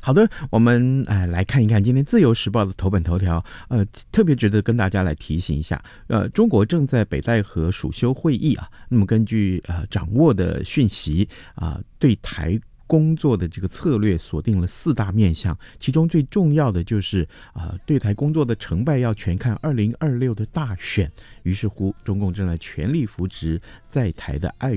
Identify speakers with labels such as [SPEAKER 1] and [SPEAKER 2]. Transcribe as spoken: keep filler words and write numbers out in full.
[SPEAKER 1] 好的，我们呃来看一看今天《自由时报》的头版头条，呃，特别值得跟大家来提醒一下，呃，中国正在北戴河暑休会议啊，那么根据呃掌握的讯息啊、呃，对台工作的这个策略锁定了四大面向，其中最重要的就是啊、呃，对台工作的成败要全看二零二六的大选。于是乎，中共正在全力扶植在台的爱